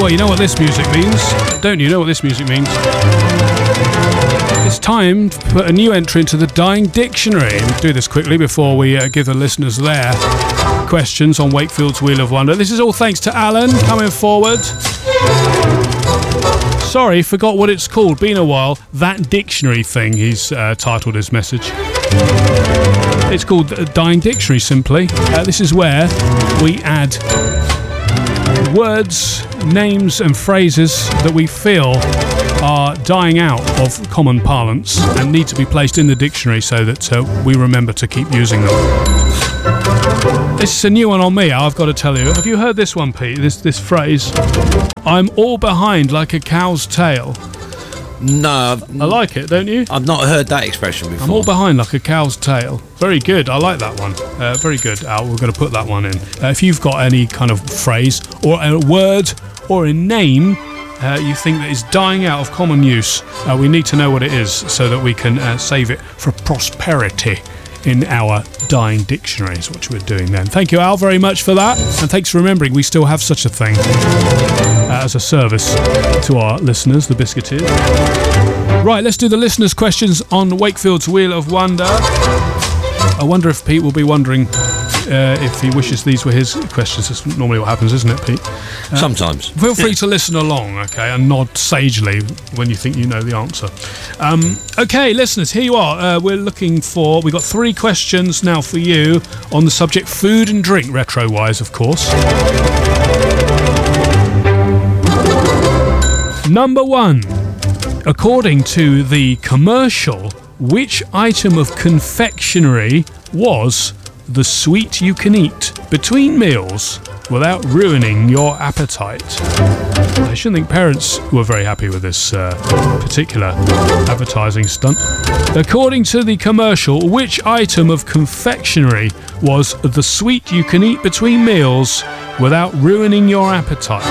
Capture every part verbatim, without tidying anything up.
Well, you know what this music means, don't you? You know what this music means? It's time to put a new entry into the Dying Dictionary. We'll do this quickly before we uh, give the listeners their questions on Wakefield's Wheel of Wonder. This is all thanks to Alan coming forward. Sorry, forgot what it's called. Been a while. That dictionary thing, he's uh, titled his message. It's called the Dying Dictionary, simply. Uh, this is where we add words, names and phrases that we feel are dying out of common parlance and need to be placed in the dictionary so that uh, we remember to keep using them. This is a new one on me, I've got to tell you. Have you heard this one, Pete? This this phrase? I'm all behind like a cow's tail. No. I've, I like it, don't you? I've not heard that expression before. I'm all behind like a cow's tail. Very good, I like that one. Uh, very good, Al, we're going to put that one in. Uh, if you've got any kind of phrase or a word or a name uh, you think that is dying out of common use, uh, we need to know what it is so that we can uh, save it for prosperity in our Dying Dictionary is what we're doing then. Thank you, Al, very much for that, and thanks for remembering we still have such a thing uh, as a service to our listeners, the Biscuiteers. Right, let's do the listeners' questions on Wakefield's Wheel of Wonder. I wonder if Pete will be wondering uh, if he wishes these were his questions. That's normally what happens, isn't it, Pete? Uh, Sometimes. Feel free to listen along, okay, and nod sagely when you think you know the answer. Um, okay, listeners, here you are. Uh, we're looking for... We've got three questions now for you on the subject food and drink, retro-wise, of course. Number one. According to the commercial, which item of confectionery was the sweet you can eat between meals without ruining your appetite? I shouldn't think parents were very happy with this uh, particular advertising stunt. According to the commercial, which item of confectionery was the sweet you can eat between meals without ruining your appetite?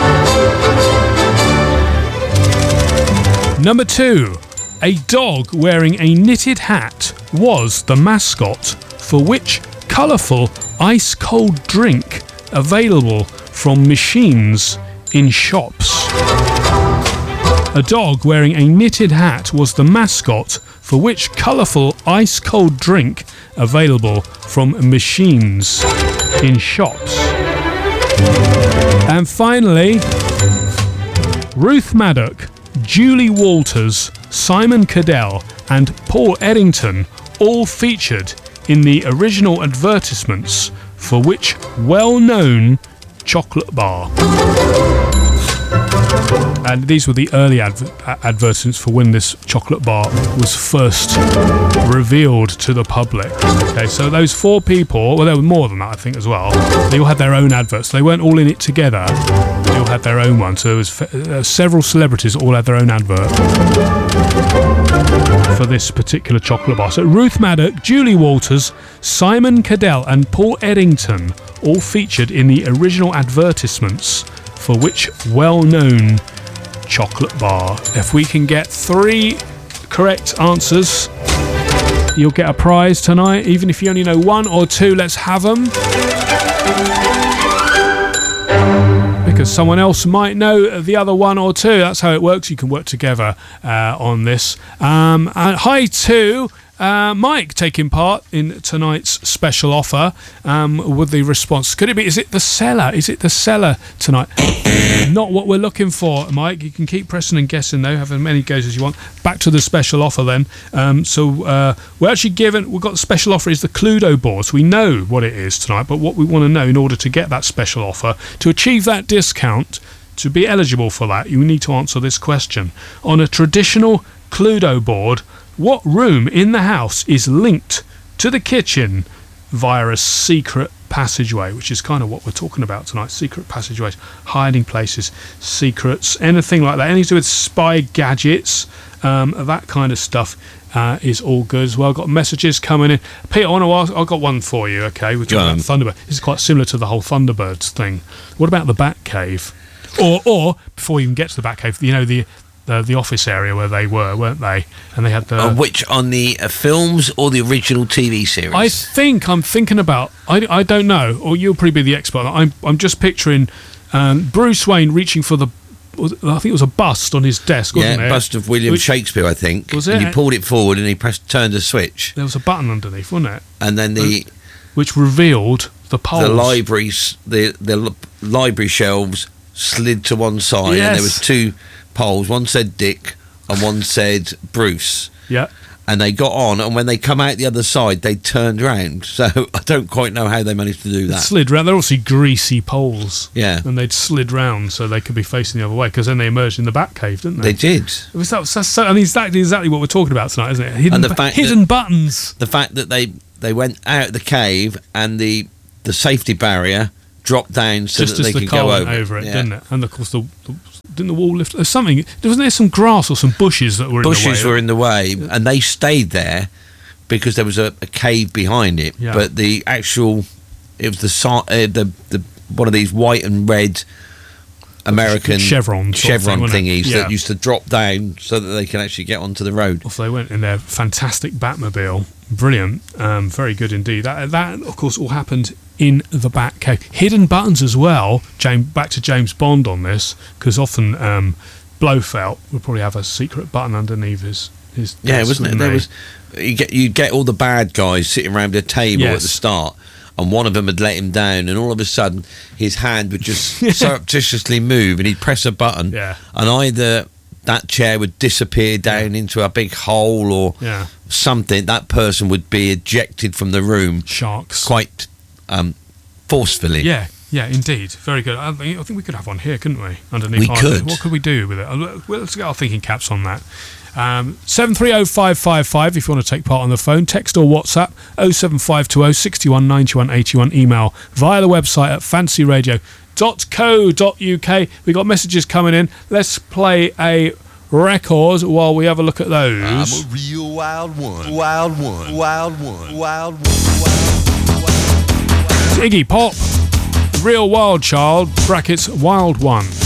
Number two. A dog wearing a knitted hat was the mascot for which colourful ice-cold drink available from machines in shops. A dog wearing a knitted hat was the mascot for which colourful ice-cold drink available from machines in shops. And finally, Ruth Maddock, Julie Walters, Simon Cadell and Paul Eddington all featured in the original advertisements for which well-known chocolate bar? And these were the early adver- advertisements for when this chocolate bar was first revealed to the public. Okay, so those four people, well, there were more than that, I think, as well. They all had their own adverts. They weren't all in it together. They all had their own one. So there was f- uh, several celebrities all had their own advert for this particular chocolate bar. So Ruth Maddock, Julie Walters, Simon Cadell, and Paul Eddington all featured in the original advertisements for which well-known chocolate bar. If we can get three correct answers, you'll get a prize tonight. Even if you only know one or two, let's have them. Because someone else might know the other one or two. That's how it works. You can work together uh, on this. Um, and hi to uh, Mike taking part in tonight's special offer um, with the response. Could it be? Is it the seller? Is it the seller tonight? Not what we're looking for, Mike. You can keep pressing and guessing though, have as many goes as you want. Back to the special offer then. Um, so uh, we're actually given, we've got the special offer is the Cluedo board. So we know what it is tonight, but what we want to know in order to get that special offer, to achieve that discount, to be eligible for that, you need to answer this question. On a traditional Cluedo board, what room in the house is linked to the kitchen via a secret passageway, which is kind of what we're talking about tonight. Secret passageways, hiding places, secrets, anything like that, anything to do with spy gadgets, um, that kind of stuff uh, is all good as well. Got messages coming in. Peter, I want to ask, I've got one for you, okay? We're talking about Thunderbird. This is quite similar to the whole Thunderbirds thing. What about the Batcave? Or, or before you even get to the Batcave, you know, the The, the office area where they were, weren't they? And they had the... Uh, which, on the uh, films or the original T V series? I think, I'm thinking about... I, I don't know, or you'll probably be the expert. I'm I'm just picturing um, Bruce Wayne reaching for the was, I think it was a bust on his desk, wasn't yeah, it? bust of William Which- Shakespeare, I think. Was And it? he pulled it forward and he pressed, turned the switch, There was a button underneath, wasn't it? and then the Which revealed the poles. the libraries, the the li- library shelves slid to one side, and Yes. there was two poles. One said Dick, and one said Bruce. Yeah. And they got on, and when they come out the other side, they turned round. So I don't quite know how they managed to do It that. slid round. They're obviously greasy poles. Yeah. And they'd slid round so they could be facing the other way, because then they emerged in the back cave, didn't they? They did. It was that, that's so, I mean, exactly, exactly what we're talking about tonight, isn't it? Hidden, And the bu- fact hidden that- buttons. The fact that they they went out of the cave and the the safety barrier dropped down so Just that as they the could car go went over, over it, Yeah. didn't it? And of course, the, the didn't the wall lift? There's something. Wasn't there some grass or some bushes that were in Bushes the way? were in the way, and they stayed there because there was a, a cave behind it. Yeah. But the actual, it was the si- uh, the the one of these white and red American Chevron sort of chevron thing, wasn't it? thingies Yeah. that used to drop down so that they can actually get onto the road. Off they went in their fantastic Batmobile. Brilliant. Um, very good indeed. That, that, of course, all happened in the Batcave. Hidden buttons as well. James, back to James Bond on this, because often um, Blofeld would probably have a secret button underneath his, his Yeah, desk, wasn't it? wouldn't There they? was you get you get all the bad guys sitting around a table at Yes. the start, and one of them had let him down, and all of a sudden his hand would just surreptitiously move, and he'd press a button, Yeah. and either that chair would disappear down into a big hole or Yeah. something. That person would be ejected from the room Sharks. quite um, forcefully. Yeah, yeah, indeed. Very good. I think, I think we could have one here, couldn't we? Underneath. We our- could. What could we do with it? Uh, well, let's get our thinking caps on that. Um, seven three oh five five five if you want to take part on the phone. Text or WhatsApp oh seven five two oh six one nine one eight one. Email via the website at fancy radio dot co dot uk. We got messages coming in. Let's play a record while we have a look at those. I'm a real wild one. Wild one. Wild one. Wild one. Wild one. Iggy Pop, Real Wild Child, brackets Wild One.